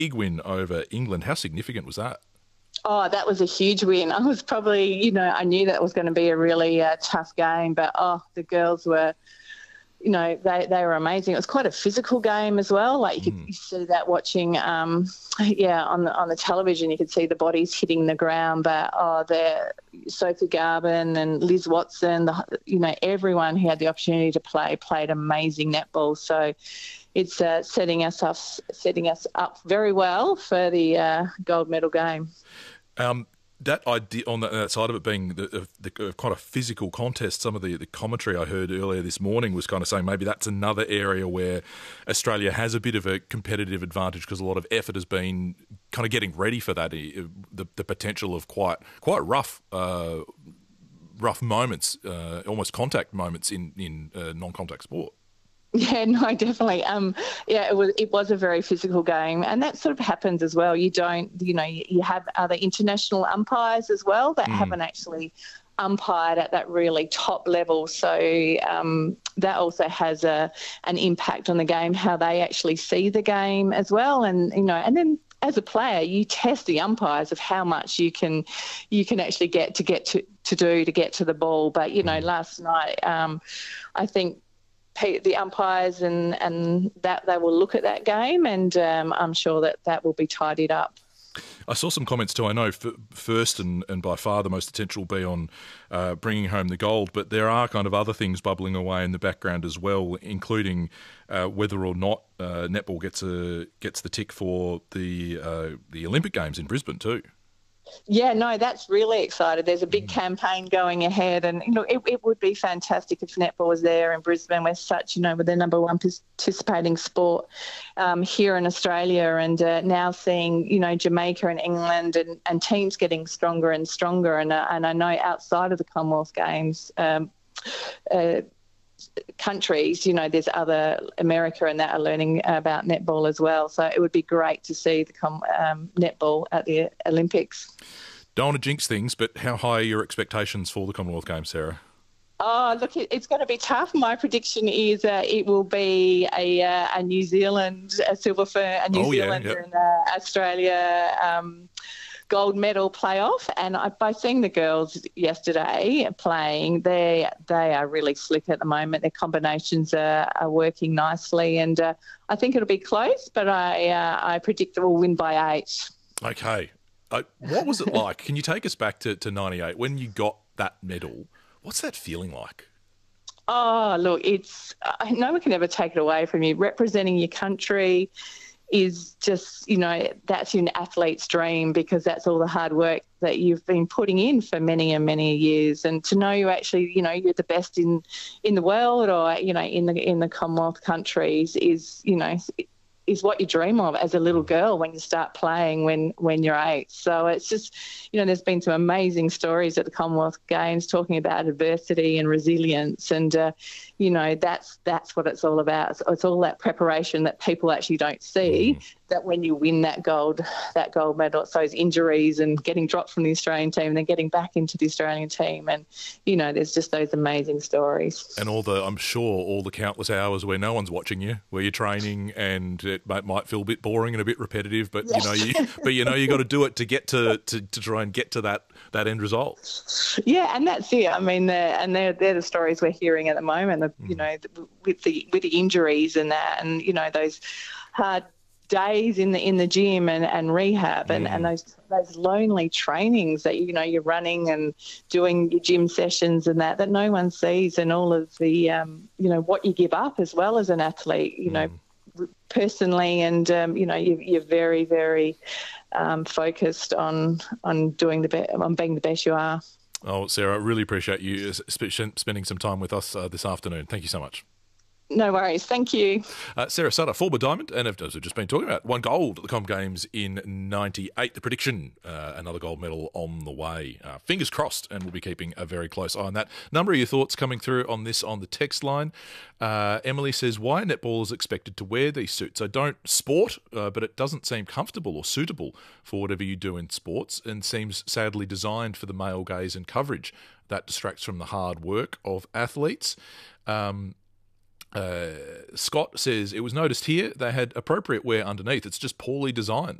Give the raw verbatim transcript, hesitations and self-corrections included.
big win over England. How significant was that? Oh, that was a huge win. I was probably, you know, I knew that was going to be a really uh, tough game, but, oh, the girls were, you know, they, they were amazing. It was quite a physical game as well. Like you could mm. you see that watching, um, yeah, on the on the television, you could see the bodies hitting the ground. But, oh, they're Sophie Garvin and Liz Watson, the, you know, everyone who had the opportunity to play played amazing netball. So it's uh, setting us up, setting us up very well for the uh, gold medal game. Um, that idea on that, that side of it being the, the, the kind of physical contest, some of the, the commentary I heard earlier this morning was kind of saying maybe that's another area where Australia has a bit of a competitive advantage because a lot of effort has been kind of getting ready for that, the, the potential of quite quite rough uh, rough moments, uh, almost contact moments in, in uh, non-contact sport. Yeah, no, definitely. Um, yeah, it was it was a very physical game, and that sort of happens as well. You don't, you know, you, you have other international umpires as well that mm. haven't actually umpired at that really top level. So um, that also has a an impact on the game, how they actually see the game as well, and you know, and then. As a player, you test the umpires of how much you can, you can actually get to get to, to do to get to the ball. But you know, last night, um, I think the umpires and, and that they will look at that game, and um, I'm sure that that will be tidied up. I saw some comments too. I know f- first and, and by far the most attention will be on uh, bringing home the gold, but there are kind of other things bubbling away in the background as well, including uh, whether or not uh, netball gets a gets the tick for the uh, the Olympic Games in Brisbane too. Yeah, no, that's really excited. There's a big mm. campaign going ahead, and you know, it, it would be fantastic if netball was there in Brisbane. We're such, you know, we're the number one participating sport um, here in Australia, and uh, now seeing, you know, Jamaica and England and, and teams getting stronger and stronger, and uh, and I know outside of the Commonwealth Games. Um, uh, countries, you know, there's other America and that are learning about netball as well. So it would be great to see the com- um, netball at the Olympics. Don't want to jinx things, but how high are your expectations for the Commonwealth Games, Sarah? Oh, look, it's going to be tough. My prediction is uh, it will be a, uh, a New Zealand, a silver fern, a New oh, Zealand yeah, yep. and uh, Australia um, gold medal playoff. And I, by seeing the girls yesterday playing, they they are really slick at the moment. Their combinations are, are working nicely, and uh, I think it'll be close, but I uh, I predict it will win by eight. Okay. Uh, what was it like? Can you take us back to, to ninety-eight when you got that medal? What's that feeling like? Oh, look, it's uh, no one can ever take it away from you. Representing your country is just, you know, that's an athlete's dream, because that's all the hard work that you've been putting in for many and many years. And to know you actually, you know, you're the best in, in the world, or, you know, in the in the Commonwealth countries is, you know, is what you dream of as a little girl when you start playing when, when you're eight. So it's just, you know, there's been some amazing stories at the Commonwealth Games talking about adversity and resilience, and, uh, you know, that's that's what it's all about. It's, it's all that preparation that people actually don't see, mm. that when you win that gold, that gold medal, it's those injuries and getting dropped from the Australian team and then getting back into the Australian team. And, you know, there's just those amazing stories. And all the, I'm sure, all the countless hours where no one's watching you, where you're training, and it might, might feel a bit boring and a bit repetitive, but, yes. you know, you, but, you know, you got to do it to get to, to, to try and get to that, that end result. Yeah, and that's it. I mean, they're, and they're, they're the stories we're hearing at the moment, the, mm. you know, with the, with the injuries and that, and, you know, those hard days in the in the gym and, and rehab, and, mm. and those those lonely trainings that, you know, you're running and doing your gym sessions and that that no one sees, and all of the um, you know, what you give up as well as an athlete, you mm. know, personally, and um, you know, you, you're very very um, focused on on doing the be- on being the best you are. Oh, Sarah, I really appreciate you spending some time with us uh, this afternoon. Thank you so much. No worries. Thank you. Uh, Sarah Sutter, former diamond, and as we've just been talking about, won gold at the Com Games in ninety-eight. The prediction, uh, another gold medal on the way. Uh, fingers crossed, and we'll be keeping a very close eye on that. Number of your thoughts coming through on this on the text line. Uh, Emily says, why are netballers expected to wear these suits? I don't sport, uh, but it doesn't seem comfortable or suitable for whatever you do in sports, and seems sadly designed for the male gaze and coverage. That distracts from the hard work of athletes. Um... Uh, Scott says, it was noticed here they had appropriate wear underneath. It's just poorly designed.